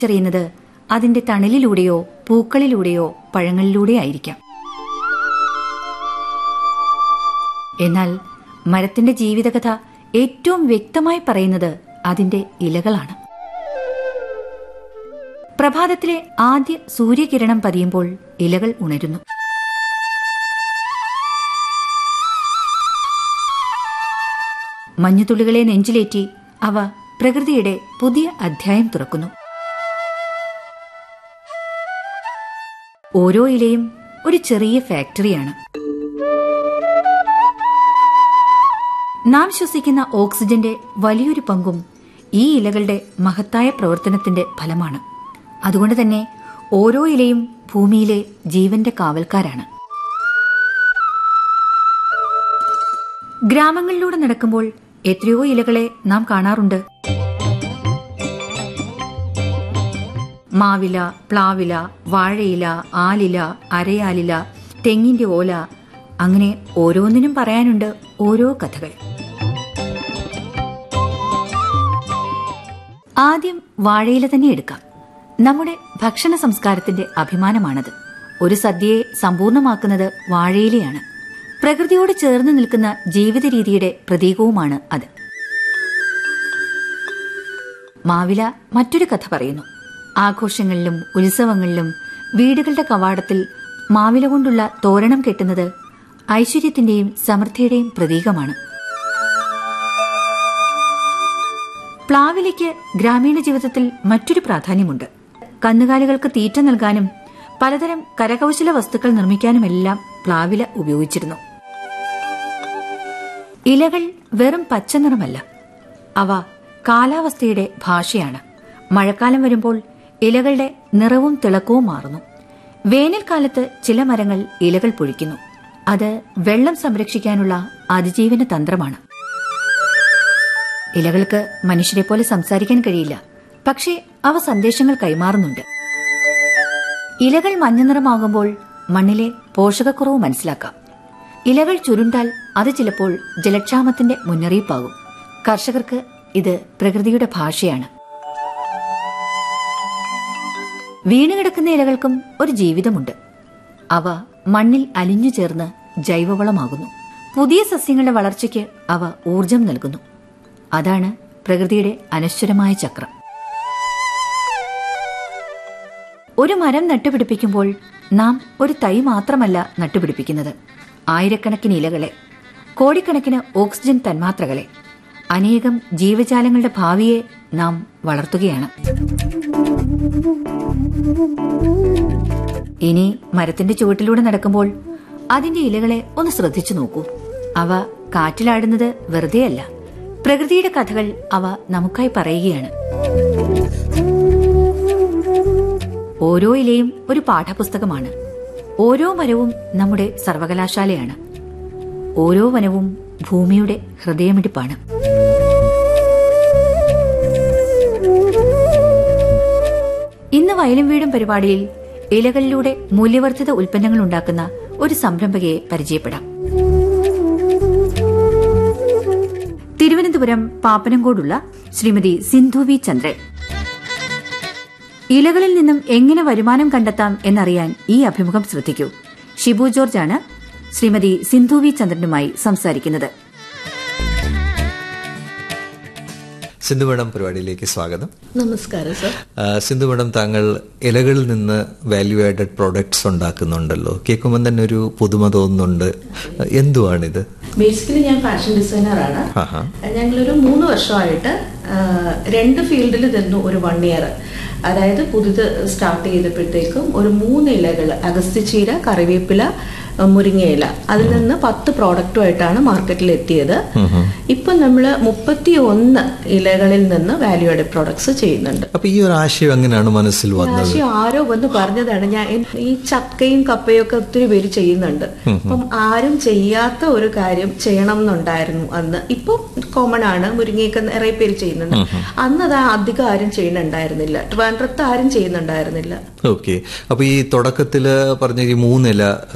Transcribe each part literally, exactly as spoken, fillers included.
അറിയുന്നത് അതിന്റെ തണലിലൂടെയോ പൂക്കളിലൂടെയോ പഴങ്ങളിലൂടെയോ ആയിരിക്കാം. എന്നാൽ മരത്തിന്റെ ജീവിതകഥ ഏറ്റവും വ്യക്തമായി പറയുന്നത് അതിന്റെ ഇലകളാണ്. പ്രഭാതത്തിലെ ആദ്യ സൂര്യകിരണം പതിയുമ്പോൾ ഇലകൾ ഉണരുന്നു. മഞ്ഞുതുള്ളികളെ നെഞ്ചിലേറ്റി അവ പ്രകൃതിയുടെ പുതിയ അധ്യായം തുറക്കുന്നു. ഓരോ ഇലയും ഒരു ചെറിയ ഫാക്ടറിയാണ്. നാം ശ്വസിക്കുന്ന ഓക്സിജന്റെ വലിയൊരു പങ്കും ഈ ഇലകളുടെ മഹത്തായ പ്രവർത്തനത്തിന്റെ ഫലമാണ്. അതുകൊണ്ട് തന്നെ ഓരോ ഇലയും ഭൂമിയിലെ ജീവന്റെ കാവൽക്കാരാണ്. ഗ്രാമങ്ങളിലൂടെ നടക്കുമ്പോൾ എത്രയോ ഇലകളെ നാം കാണാറുണ്ട്. മാവില, പ്ലാവില, വാഴയില, ആലില, അരയാലില, തെങ്ങിന്റെ ഓല, അങ്ങനെ ഓരോന്നിനും പറയാനുണ്ട് ഓരോ കഥകൾ. ആദ്യം വാഴയില തന്നെ എടുക്കാം. നമ്മുടെ ഭക്ഷണ സംസ്കാരത്തിന്റെ അഭിമാനമാണത്. ഒരു സദ്യയെ സമ്പൂർണമാക്കുന്നത് വാഴയിലയാണ്. പ്രകൃതിയോട് ചേർന്ന് നിൽക്കുന്ന ജീവിത രീതിയുടെ പ്രതീകവുമാണ് അത്. മാവില മറ്റൊരു കഥ പറയുന്നു. ആഘോഷങ്ങളിലും ഉത്സവങ്ങളിലും വീടുകളുടെ കവാടത്തിൽ മാവില കൊണ്ടുള്ള തോരണം കെട്ടുന്നത് ഐശ്വര്യത്തിന്റെയും സമൃദ്ധിയുടെയും പ്രതീകമാണ്. പ്ലാവിലയ്ക്ക് ഗ്രാമീണ ജീവിതത്തിൽ മറ്റൊരു പ്രാധാന്യമുണ്ട്. കന്നുകാലികൾക്ക് തീറ്റ നൽകാനും പലതരം കരകൌശല വസ്തുക്കൾ നിർമ്മിക്കാനുമെല്ലാം പ്ലാവില ഉപയോഗിച്ചിരുന്നു. ഇലകൾ വെറും പച്ചനിറമല്ല, അവ കാലാവസ്ഥയുടെ ഭാഷയാണ്. മഴക്കാലം വരുമ്പോൾ ഇലകളുടെ നിറവും തിളക്കവും മാറുന്നു. വേനൽക്കാലത്ത് ചില മരങ്ങൾ ഇലകൾ പൊഴിക്കുന്നു. അത് വെള്ളം സംരക്ഷിക്കാനുള്ള അതിജീവന തന്ത്രമാണ്. ഇലകൾക്ക് മനുഷ്യരെ പോലെ സംസാരിക്കാൻ കഴിയില്ല, പക്ഷേ അവ സന്ദേശങ്ങൾ കൈമാറുന്നുണ്ട്. ഇലകൾ മഞ്ഞനിറമാകുമ്പോൾ മണ്ണിലെ പോഷകക്കുറവ് മനസ്സിലാക്കാം. ഇലകൾ ചുരുണ്ടാൽ അത് ചിലപ്പോൾ ജലക്ഷാമത്തിന്റെ മുന്നറിയിപ്പാകും. കർഷകർക്ക് ഇത് പ്രകൃതിയുടെ ഭാഷയാണ്. വീണുകിടക്കുന്ന ഇലകൾക്കും ഒരു ജീവിതമുണ്ട്. അവ മണ്ണിൽ അലിഞ്ഞു ചേർന്ന് ജൈവവളമാകുന്നു. പുതിയ സസ്യങ്ങളുടെ വളർച്ചയ്ക്ക് അവ ഊർജം നൽകുന്നു. അതാണ് പ്രകൃതിയുടെ അനശ്വരമായ ചക്രം. ഒരു മരം നട്ടുപിടിപ്പിക്കുമ്പോൾ നാം ഒരു തൈ മാത്രമല്ല നട്ടുപിടിപ്പിക്കുന്നത്, ആയിരക്കണക്കിന് ഇലകളെ, കോടിക്കണക്കിന് ഓക്സിജൻ തന്മാത്രകളെ, അനേകം ജീവജാലങ്ങളുടെ ഭാവിയെ നാം വളർത്തുകയാണ്. ഇനി മരത്തിന്റെ ചുവട്ടിലൂടെ നടക്കുമ്പോൾ അതിന്റെ ഇലകളെ ഒന്ന് ശ്രദ്ധിച്ചു നോക്കൂ. അവ കാറ്റിലാടുന്നത് വെറുതെയല്ല. പ്രകൃതിയുടെ കഥകൾ അവ നമുക്കായി പറയുകയാണ്. ഓരോ ഇലയും ഒരു പാഠപുസ്തകമാണ്. ഓരോ മരവും നമ്മുടെ സർവകലാശാലയാണ്. ഓരോ വനവും ഭൂമിയുടെ ഹൃദയമിടിപ്പാണ്. ഇന്ന് വയലും വീടും പരിപാടിയിൽ ഇലകളിലൂടെ മൂല്യവർദ്ധിത ഉൽപ്പന്നങ്ങൾ ഉണ്ടാക്കുന്ന ഒരു സംരംഭകയെ പരിചയപ്പെടാം. തിരുവനന്തപുരം പാപ്പനംകോടുള്ള ശ്രീമതി സിന്ധു വി ചന്ദ്രൻ. ഇലകളിൽ നിന്നും എങ്ങനെ വരുമാനം കണ്ടെത്താം എന്നറിയാൻ ഈ അഭിമുഖം ശ്രദ്ധിക്കൂ. ഷിബു ജോർജാണ് ശ്രീമതി സിന്ധു വി ചന്ദ്രനുമായി സംസാരിക്കുന്നത്. സിന്ധു മേഡം, പരിപാടിയിലേക്ക് സ്വാഗതം. നമസ്കാരം സർ. സിന്ധു മേഡം, താങ്കൾ ഇലകളിൽ നിന്ന് വാല്യൂ ആഡഡ് പ്രോഡക്ട്സ് ഉണ്ടാക്കുന്നുണ്ടല്ലോ. കേൾക്കുമ്പോൾ തന്നെ ഒരു പുതുമ തോന്നുന്നുണ്ട്. എന്തുവാണിത്? ബേസിക്കലി ഞാൻ ഫാഷൻ ഡിസൈനറാണ്. ഞങ്ങളൊരു മൂന്ന് വർഷമായിട്ട് രണ്ട് ഫീൽഡിൽ നിന്നു ഒരു വൺ ഇയർ, അതായത് പുതിയത് സ്റ്റാർട്ട് ചെയ്തപ്പോഴത്തേക്കും ഒരു മൂന്ന് ഇലകൾ, അഗസ്ത്യച്ചീര, കറിവേപ്പില, മുരിങ്ങയില, അതിൽ നിന്ന് പത്ത് പ്രോഡക്റ്റുമായിട്ടാണ് മാർക്കറ്റിൽ എത്തിയത്. ഇപ്പൊ നമ്മള് മുപ്പത്തി ഒന്ന് ഇലകളിൽ നിന്ന് വാല്യൂ ആഡഡ് പ്രോഡക്ട്സ് ചെയ്യുന്നുണ്ട്. അപ്പൊ ഈ ഒരു ആശയം എങ്ങനെയാണ് മനസ്സിൽ വന്നത്? ആശയം ആരോ വന്ന് പറഞ്ഞതാണ്. ഞാൻ ഈ ചക്കയും കപ്പയും ഒക്കെ ഒത്തിരി പേര് ചെയ്യുന്നുണ്ട്. അപ്പം ആരും ചെയ്യാത്ത ഒരു കാര്യം ചെയ്യണം എന്നുണ്ടായിരുന്നു അന്ന്. ഇപ്പൊ കോമൺ ആണ്, മുരിങ്ങയൊക്കെ നിറയെ പേര് ചെയ്യുന്നുണ്ട്. അന്ന് അത് അധികം ആരും ചെയ്യുന്നുണ്ടായിരുന്നില്ല. ട്രിവാൻഡ്രത്ത് ആരും ചെയ്യുന്നുണ്ടായിരുന്നില്ല. ഓക്കെ. അപ്പൊ ഈ തുടക്കത്തില് പറഞ്ഞ ഈ മൂന്നില, കരുവേപ്പില,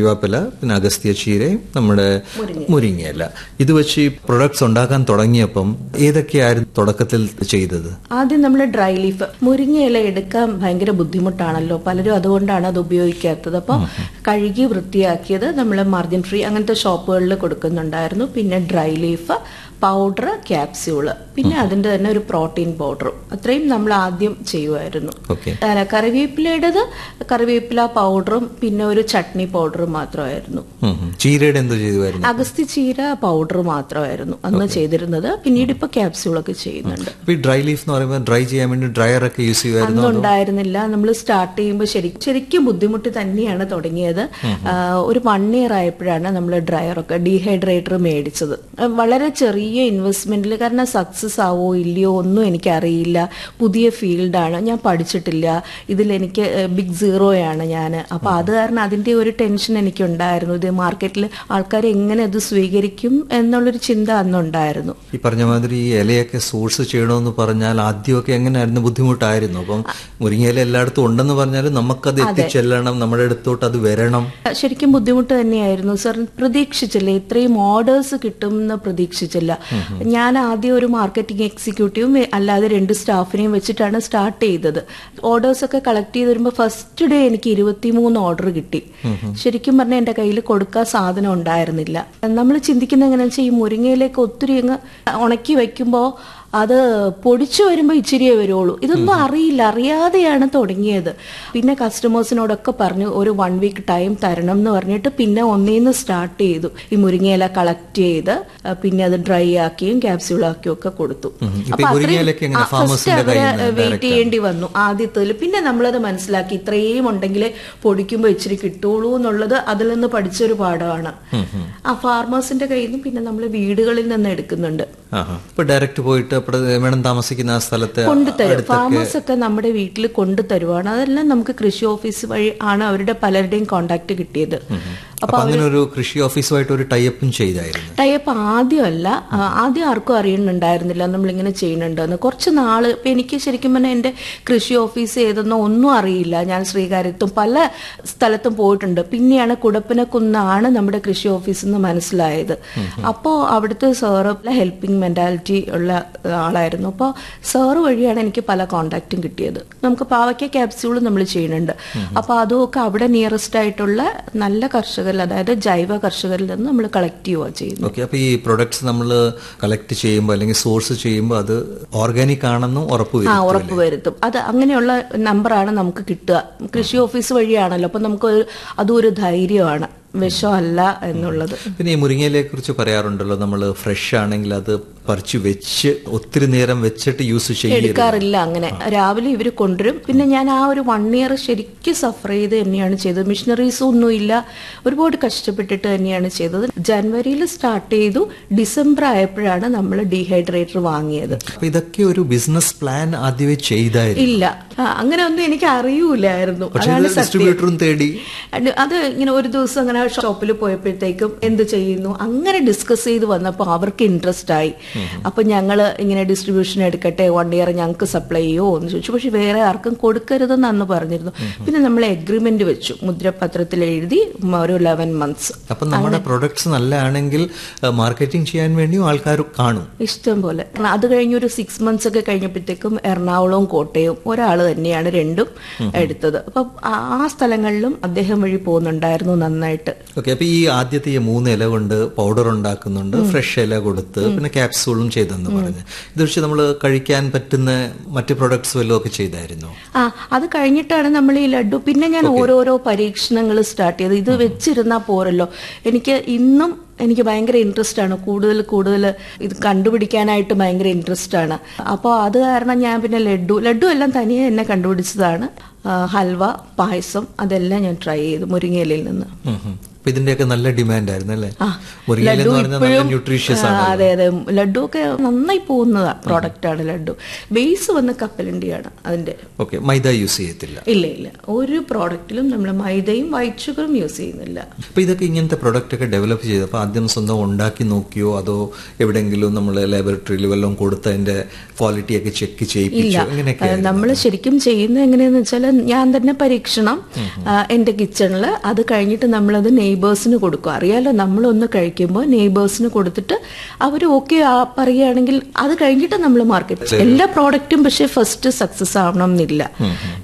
കരിവേപ്പില, പിന്നെ അഗസ്ത്യ ചീരയും നമ്മുടെ മുരിങ്ങയില. ഇത് വെച്ച് ഈ പ്രൊഡക്ട്സ് ഉണ്ടാക്കാൻ തുടങ്ങിയപ്പം ഏതൊക്കെയായിരുന്നു തുടക്കത്തിൽ ചെയ്തത്? ആദ്യം നമ്മൾ ഡ്രൈ ലീഫ് മുരിങ്ങയില എടുക്കാൻ ഭയങ്കര ബുദ്ധിമുട്ടാണല്ലോ, പലരും അതുകൊണ്ടാണ് അത് ഉപയോഗിക്കാത്തത്. അപ്പോൾ കഴുകി വൃത്തിയാക്കിയത് നമ്മൾ മാർജിൻ ഫ്രീ അങ്ങനത്തെ ഷോപ്പുകളിൽ കൊടുക്കുന്നുണ്ടായിരുന്നു. പിന്നെ ഡ്രൈ ലീഫ് പൗഡർ, ക്യാപ്സ്യൂള്, പിന്നെ അതിന്റെ തന്നെ ഒരു പ്രോട്ടീൻ പൗഡറും, അത്രയും നമ്മൾ ആദ്യം ചെയ്യുമായിരുന്നു. കറിവേപ്പിലയുടേത് കറിവേപ്പില പൗഡറും പിന്നെ ഒരു ചട്നി പൗഡറും മാത്രമായിരുന്നു. ചീരയുടെ എന്തോ ചെയ്തുമായിരുന്നു? അഗസ്ത്യ ചീര പൗഡർ മാത്രമായിരുന്നു അന്ന് ചെയ്തിരുന്നത്. പിന്നീട് ഇപ്പൊ ക്യാപ്സ്യൂളൊക്കെ ചെയ്യുന്നുണ്ട്. ഡ്രൈ ലീഫ് എന്ന് പറയുമ്പോൾ ഡ്രൈ ചെയ്യാൻ വേണ്ടി ഡ്രയർ ഒക്കെ യൂസ് ചെയ്യുമായിരുന്നു? അന്നും ഉണ്ടായിരുന്നില്ല. നമ്മൾ സ്റ്റാർട്ട് ചെയ്യുമ്പോൾ ശരിക്കും ശരിക്കും ബുദ്ധിമുട്ട് തന്നെയാണ് തുടങ്ങിയത്. ഒരു വൺ ഇയർ ആയപ്പോഴാണ് നമ്മൾ ഡ്രയറൊക്കെ ഡീഹൈഡ്രേറ്റർ മേടിച്ചത്. വളരെ ചെറിയ ഇൻവെസ്റ്റ്മെന്റിൽ, കാരണം സക്സസ് ആവോ ഇല്ലയോ ഒന്നും എനിക്കറിയില്ല. പുതിയ ഫീൽഡാണ്, ഞാൻ പഠിച്ചിട്ടില്ല, ഇതിലെനിക്ക് ബിഗ് സീറോയാണ് ഞാൻ. അപ്പൊ അത് കാരണം അതിന്റെ ഒരു ടെൻഷൻ എനിക്കുണ്ടായിരുന്നു. ഇത് മാർക്കറ്റിൽ ആൾക്കാർ എങ്ങനെ അത് സ്വീകരിക്കും എന്നുള്ളൊരു ചിന്ത അന്നുണ്ടായിരുന്നു. ഈ പറഞ്ഞ മാതിരി ഈ ഇലയൊക്കെ സോഴ്സ് ചെയ്യണമെന്ന് പറഞ്ഞാൽ ആദ്യമൊക്കെ എങ്ങനെയായിരുന്നു? ബുദ്ധിമുട്ടായിരുന്നു. അപ്പം മുരിങ്ങയില എല്ലായിടത്തും ഉണ്ടെന്ന് പറഞ്ഞാലും നമുക്കത് എത്തിച്ചെല്ലണം, നമ്മുടെ അടുത്തോട്ട് അത് വരണം. ശരിക്കും ബുദ്ധിമുട്ട് തന്നെയായിരുന്നു സർ. പ്രതീക്ഷിച്ചില്ല, ഇത്രയും ഓർഡേഴ്സ് കിട്ടുമെന്ന് പ്രതീക്ഷിച്ചില്ല. ഞാൻ ആദ്യം ഒരു മാർക്കറ്റിംഗ് എക്സിക്യൂട്ടീവും അല്ലാതെ രണ്ട് സ്റ്റാഫിനെയും വെച്ചിട്ടാണ് സ്റ്റാർട്ട് ചെയ്തത്. ഓർഡേഴ്സ് ഒക്കെ കളക്ട് ചെയ്ത് വരുമ്പോൾ ഫസ്റ്റ് ഡേ എനിക്ക് ഇരുപത്തിമൂന്ന് ഓർഡർ കിട്ടി. ശരിക്കും പറഞ്ഞാൽ എന്റെ കയ്യിൽ കൊടുക്കാൻ സാധനം ഉണ്ടായിരുന്നില്ല. നമ്മൾ ചിന്തിക്കുന്നത് എങ്ങനെയാണെന്ന് വെച്ചാൽ ഈ മുരിങ്ങയിലേക്ക് ഒത്തിരി അങ്ങ് ഉണക്കി വെക്കുമ്പോൾ അത് പൊടിച്ചു വരുമ്പോൾ ഇച്ചിരിയേ വരുള്ളൂ. ഇതൊന്നും അറിയില്ല, അറിയാതെയാണ് തുടങ്ങിയത്. പിന്നെ കസ്റ്റമേഴ്സിനോടൊക്കെ പറഞ്ഞു ഒരു വൺ വീക്ക് ടൈം തരണം എന്ന് പറഞ്ഞിട്ട് പിന്നെ ഒന്നേന്ന് സ്റ്റാർട്ട് ചെയ്തു. ഈ മുരിങ്ങയില കളക്ട് ചെയ്ത് പിന്നെ അത് ഡ്രൈ ആക്കിയും ക്യാപ്സ്യൂൾ ആക്കിയും ഒക്കെ കൊടുത്തു. അപ്പൊ അത്രയും ഫസ്റ്റ് അവര് വെയിറ്റ് ചെയ്യേണ്ടി വന്നു ആദ്യത്തിൽ. പിന്നെ നമ്മളത് മനസ്സിലാക്കി ഇത്രയും ഉണ്ടെങ്കിലേ പൊടിക്കുമ്പോൾ ഇച്ചിരി കിട്ടുള്ളൂ എന്നുള്ളത് അതിൽ നിന്ന് പഠിച്ചൊരു പാഠമാണ്. ആ ഫാർമേഴ്സിന്റെ കയ്യിൽ നിന്ന് പിന്നെ നമ്മൾ വീടുകളിൽ നിന്ന് എടുക്കുന്നുണ്ട്. ഡയറക്റ്റ് പോയിട്ട് വേണം താമസിക്കുന്ന ആ സ്ഥലത്ത് കൊണ്ടുതരും. ഫാമേഴ്സ് ഒക്കെ നമ്മുടെ വീട്ടിൽ കൊണ്ടുതരുവാണ്. അതെല്ലാം നമുക്ക് കൃഷി ഓഫീസ് വഴി ആണ് അവരുടെ പലരുടെയും കോണ്ടാക്ട് കിട്ടിയത്. അപ്പൊ അങ്ങനെ ഒരു കൃഷി ഓഫീസുമായിട്ട് ഒരു ടൈപ്പും ചെയ്തായിരുന്നു? ടൈപ്പ് ആദ്യമല്ല, ആദ്യം ആർക്കും അറിയുന്നുണ്ടായിരുന്നില്ല നമ്മളിങ്ങനെ ചെയ്യുന്നുണ്ടെന്ന്. കുറച്ച് നാള് ഇപ്പൊ എനിക്ക് ശരിക്കും പറഞ്ഞാൽ എന്റെ കൃഷി ഓഫീസ് ഏതെന്നോ ഒന്നും അറിയില്ല. ഞാൻ ശ്രീകാര്യത്തും പല സ്ഥലത്തും പോയിട്ടുണ്ട്. പിന്നെയാണ് കുടപ്പനക്കുന്നാണ് നമ്മുടെ കൃഷി ഓഫീസ് എന്ന് മനസ്സിലായത്. അപ്പോ അവിടുത്തെ സാറ് ഹെൽപ്പിംഗ് മെന്റാലിറ്റി ഉള്ള ആളായിരുന്നു. അപ്പോൾ സാറ് വഴിയാണ് എനിക്ക് പല കോണ്ടാക്റ്റും കിട്ടിയത്. നമുക്ക് പാവയ്ക്ക ക്യാപ്സ്യൂൾ നമ്മൾ ചെയ്യുന്നുണ്ട്. അപ്പൊ അതുമൊക്കെ അവിടെ നിയറസ്റ്റ് ആയിട്ടുള്ള നല്ല കർഷകർ, അതായത് ജൈവ കർഷകരിൽ നിന്ന് നമ്മൾ കളക്ട് ചെയ്യുക ചെയ്യുന്നു. ഓക്കെ. അപ്പൊ ഈ പ്രൊഡക്ട്സ് നമ്മൾ കളക്ട് ചെയ്യുമ്പോൾ അല്ലെങ്കിൽ സോഴ്സ് ചെയ്യുമ്പോൾ അത് ഓർഗാനിക് ആണെന്നും ഉറപ്പ് വരുത്തും. അത് അങ്ങനെയുള്ള നമ്പറാണ് നമുക്ക് കിട്ടുക. കൃഷി ഓഫീസ് വഴിയാണല്ലോ. അപ്പൊ നമുക്ക് അതും ഒരു ധൈര്യമാണ്, വിഷമല്ല എന്നുള്ളത്. പിന്നെ ഈ മുരിങ്ങയിലെ കുറിച്ച് പറയാറുണ്ടല്ലോ, നമ്മൾ ഫ്രഷ് ആണെങ്കിൽ അത് പറിച്ചു വെച്ച് ഒത്തിരി നേരം വെച്ചിട്ട് യൂസ് എടുക്കാറില്ല. അങ്ങനെ രാവിലെ ഇവർ കൊണ്ടുവരും. പിന്നെ ഞാൻ ആ ഒരു വൺ ഇയർ ശരിക്കും സഫർ ചെയ്ത് തന്നെയാണ് ചെയ്തത്. മിഷനറീസും ഒന്നുമില്ല, ഒരുപാട് കഷ്ടപ്പെട്ടിട്ട് തന്നെയാണ് ചെയ്തത്. ജനുവരിയിൽ സ്റ്റാർട്ട് ചെയ്തു, ഡിസംബർ ആയപ്പോഴാണ് നമ്മൾ ഡീഹൈഡ്രേറ്റർ വാങ്ങിയത്. ഇതൊക്കെ ഒരു ബിസിനസ് പ്ലാൻ ആദ്യമേ ചെയ്തായിരുന്നു? ഇല്ല, അങ്ങനെ ഒന്നും എനിക്ക് അറിയൂലായിരുന്നു. ഡിസ്ട്രിബ്യൂട്ടറും തേടി അത് ഇങ്ങനെ ഒരു ദിവസം അങ്ങനെ ഷോപ്പിൽ പോയപ്പോഴത്തേക്കും എന്ത് ചെയ്യുന്നു അങ്ങനെ ഡിസ്കസ് ചെയ്ത് വന്നപ്പോൾ അവർക്ക് ഇൻട്രസ്റ്റ് ആയി. അപ്പൊ ഞങ്ങള് ഇങ്ങനെ ഡിസ്ട്രിബ്യൂഷൻ എടുക്കട്ടെ, വൺ ഇയർ ഞങ്ങൾക്ക് സപ്ലൈ ചെയ്യോ എന്ന് ചോദിച്ചു. പക്ഷെ വേറെ ആർക്കും കൊടുക്കരുതെന്ന് അന്ന് പറഞ്ഞിരുന്നു. പിന്നെ നമ്മൾ എഗ്രിമെന്റ് വെച്ചു, മുദ്രപത്രത്തിൽ എഴുതി ഒരു ലെവൻ മന്ത്സ്. അപ്പൊ നമ്മുടെ പ്രൊഡക്ട്സ് നല്ലതാണെങ്കിൽ മാർക്കറ്റിംഗ് ചെയ്യാൻ വേണ്ടി ആൾക്കാർ കാണും ഇഷ്ടം പോലെ. അത് കഴിഞ്ഞ് ഒരു സിക്സ് മന്ത്സ് ഒക്കെ കഴിഞ്ഞപ്പോഴത്തേക്കും എറണാകുളവും കോട്ടയവും ഒരാൾ തന്നെയാണ് രണ്ടും എടുത്തത്. അപ്പൊ ആ സ്ഥലങ്ങളിലും അദ്ദേഹം വഴി പോകുന്നുണ്ടായിരുന്നു നന്നായിട്ട്. ഓക്കെ. അപ്പൊ ഈ ആദ്യത്തെ ഈ മൂന്ന് ഇല കൊണ്ട് പൗഡർ ഉണ്ടാക്കുന്നുണ്ട്, ഫ്രഷ് ഇല കൊടുത്ത് പിന്നെ ക്യാപ്സൂളും ചെയ്തെന്ന് പറഞ്ഞു. ഇത് വെച്ച് നമ്മൾ കഴിക്കാൻ പറ്റുന്ന മറ്റ് പ്രൊഡക്ട്സ് വല്ലതും ഒക്കെ ചെയ്തായിരുന്നു? ആ, അത് കഴിഞ്ഞിട്ടാണ് നമ്മൾ ഈ ലഡു. പിന്നെ ഞാൻ ഓരോരോ പരീക്ഷണങ്ങൾ സ്റ്റാർട്ട് ചെയ്ത്. ഇത് വെച്ചിരുന്നാ പോരല്ലോ, എനിക്ക് ഇന്നും എനിക്ക് ഭയങ്കര ഇൻട്രസ്റ്റ് ആണ്, കൂടുതൽ കൂടുതൽ ഇത് കണ്ടുപിടിക്കാനായിട്ട് ഭയങ്കര ഇൻട്രസ്റ്റ് ആണ്. അപ്പോൾ അത് കാരണം ഞാൻ പിന്നെ ലഡു ലഡു എല്ലാം തനിയെ എന്നെ കണ്ടുപിടിച്ചതാണ്. ഹൽവ, പായസം അതെല്ലാം ഞാൻ ട്രൈ ചെയ്തു മുരിങ്ങയിലയിൽ നിന്ന്. ഇതിന്റെയൊക്കെ നല്ല ഡിമാൻഡ് ആയിരുന്നു അല്ലേ? അതെ അതെ, ലഡു ഒക്കെ നന്നായി പോകുന്ന പ്രോഡക്റ്റ് ആണ് ലഡു. ബേസ് വന്ന് കപ്പലണ്ടിയാണ് അതിന്റെ. ഓക്കെ. മൈദ യൂസ് ചെയ്യത്തില്ല? ഇല്ല ഇല്ല, ഒരു പ്രോഡക്റ്റിലും നമ്മൾ മൈദയും വൈറ്റ് ഷുഗറും യൂസ് ചെയ്യുന്നില്ല. അപ്പൊ ഇതൊക്കെ ഇങ്ങനത്തെ പ്രൊഡക്റ്റ് ഒക്കെ ഡെവലപ്പ് ചെയ്തപ്പോൾ ആദ്യം സ്വന്തം ഉണ്ടാക്കി നോക്കിയോ അതോ എവിടെയെങ്കിലും നമ്മൾ ലാബോറട്ടറിയിൽ വല്ലതും കൊടുത്ത് അതിന്റെ ക്വാളിറ്റി ഒക്കെ ചെക്ക് ചെയ്യിപ്പിച്ചോ? ഇല്ല, നമ്മൾ ശരിക്കും ചെയ്യുന്നത് എങ്ങനെയാന്ന് വെച്ചാൽ ഞാൻ തന്നെ പരീക്ഷണം എന്റെ കിച്ചണില്, അത് കഴിഞ്ഞിട്ട് നമ്മളത് നെയ് നെയ്ബേഴ്സിന് കൊടുക്കും. അറിയാലോ, നമ്മളൊന്ന് കഴിക്കുമ്പോൾ നെയ്ബേഴ്സിന് കൊടുത്തിട്ട് അവർ ഓക്കെ പറയുകയാണെങ്കിൽ അത് കഴിഞ്ഞിട്ട് നമ്മൾ മാർക്കറ്റ്. എല്ലാ പ്രോഡക്റ്റും പക്ഷെ ഫസ്റ്റ് സക്സസ് ആവണം എന്നില്ല.